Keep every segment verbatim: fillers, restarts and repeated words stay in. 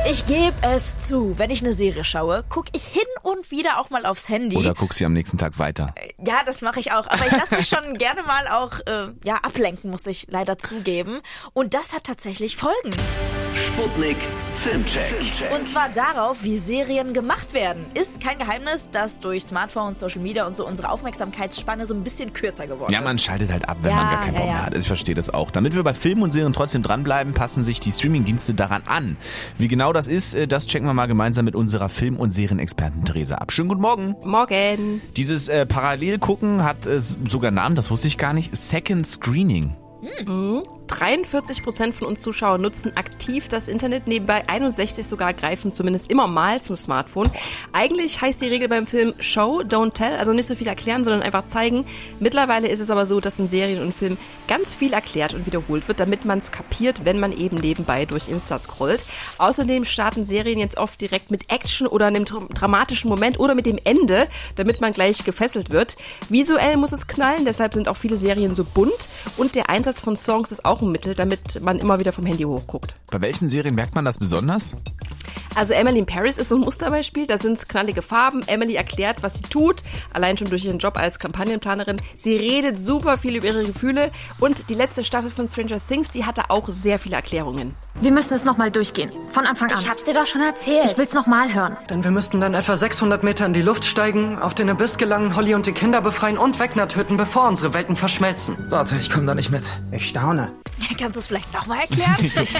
Ich gebe es zu, wenn ich eine Serie schaue, gucke ich hin und wieder auch mal aufs Handy. Oder guckst du am nächsten Tag weiter? Ja, das mache ich auch. Aber ich lasse mich schon gerne mal auch äh, ja, ablenken, muss ich leider zugeben. Und das hat tatsächlich Folgen. Sputnik Filmcheck. Und zwar darauf, wie Serien gemacht werden. Ist kein Geheimnis, dass durch Smartphone, Social Media und so unsere Aufmerksamkeitsspanne so ein bisschen kürzer geworden ist. Ja, man schaltet halt ab, wenn ja, man gar keinen ja, Bock mehr ja. hat. Also ich verstehe das auch. Damit wir bei Filmen und Serien trotzdem dranbleiben, passen sich die Streamingdienste daran an. Wie genau das ist, das checken wir mal gemeinsam mit unserer Film- und Serienexpertin Theresa ab. Schönen guten Morgen. Morgen. Dieses äh, Parallelgucken hat äh, sogar Namen, das wusste ich gar nicht. Second Screening. Mhm. dreiundvierzig Prozent von uns Zuschauern nutzen aktiv das Internet, nebenbei einundsechzig sogar greifen zumindest immer mal zum Smartphone. Eigentlich heißt die Regel beim Film Show, don't tell, also nicht so viel erklären, sondern einfach zeigen. Mittlerweile ist es aber so, dass in Serien und Filmen ganz viel erklärt und wiederholt wird, damit man es kapiert, wenn man eben nebenbei durch Insta scrollt. Außerdem starten Serien jetzt oft direkt mit Action oder einem dramatischen Moment oder mit dem Ende, damit man gleich gefesselt wird. Visuell muss es knallen, deshalb sind auch viele Serien so bunt und der Einsatz von Songs ist auch ein Mittel, damit man immer wieder vom Handy hochguckt. Bei welchen Serien merkt man das besonders? Also Emily in Paris ist so ein Musterbeispiel, da sind knallige Farben. Emily erklärt, was sie tut, allein schon durch ihren Job als Kampagnenplanerin. Sie redet super viel über ihre Gefühle und die letzte Staffel von Stranger Things, die hatte auch sehr viele Erklärungen. Wir müssen es nochmal durchgehen, von Anfang an. Ich hab's dir doch schon erzählt. Ich will's nochmal hören. Denn wir müssten dann etwa sechshundert Meter in die Luft steigen, auf den Abyss gelangen, Holly und die Kinder befreien und Wegner töten, bevor unsere Welten verschmelzen. Warte, ich komme da nicht mit. Ich staune. Kannst du es vielleicht nochmal erklären?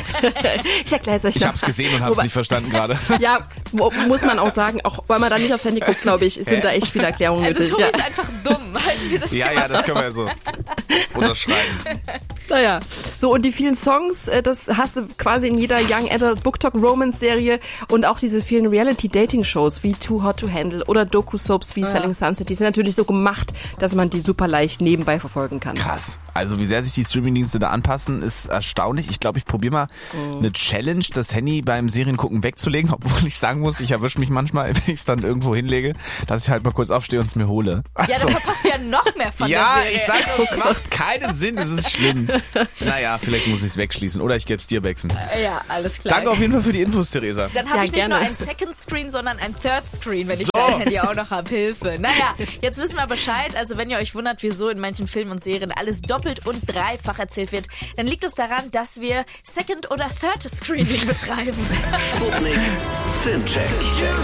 Ich erkläre es euch Ich noch. hab's gesehen und hab's Wobei- nicht verstanden gerade. Ja, mu- muss man auch sagen, auch weil man da nicht aufs Handy guckt, glaube ich, sind da echt viele Erklärungen Also nötig. Tobi Ja. ist einfach dumm. Halten wir das Ja, ja, das können wir ja so unterschreiben. Naja, so und die vielen Songs, äh, das hast du quasi in jeder Young Adult Book Talk Romance Serie und auch diese vielen Reality Dating Shows wie Too Hot to Handle oder Doku-Soaps wie Ja. Selling Sunset, die sind natürlich so gemacht, dass man die super leicht nebenbei verfolgen kann. Krass. Also wie sehr sich die Streamingdienste da anpassen, ist erstaunlich. Ich glaube, ich probiere mal Mhm. eine Challenge, das Handy beim Seriengucken wegzulegen, obwohl ich sagen muss, ich erwische mich manchmal, wenn ich es dann irgendwo hinlege, dass ich halt mal kurz aufstehe und es mir hole. Ja, dann verpasst du ja noch mehr von Ja, der Serie. ich sag, das macht keinen Sinn, es ist schlimm. Naja, vielleicht muss ich es wegschließen oder ich gebe es dir, Bexen. Ja, alles klar. Danke auf jeden Fall für die Infos, Theresa. Dann habe Ja, ich nicht gerne. nur ein Second Screen, sondern ein Third Screen, wenn ich So. dein Handy auch noch habe. Hilfe. Naja, jetzt wissen wir Bescheid. Also wenn ihr euch wundert, wieso in manchen Filmen und Serien alles doppelt und dreifach erzählt wird, dann liegt es daran, dass wir Second- oder Third Screening betreiben. Sputnik Filmcheck.